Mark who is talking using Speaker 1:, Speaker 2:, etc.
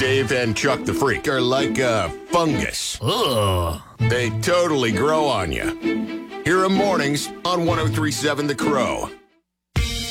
Speaker 1: Dave and Chuck the Freak are like a fungus.
Speaker 2: Ugh.
Speaker 1: They totally grow on you. Hear 'em mornings on 103.7 The Crow.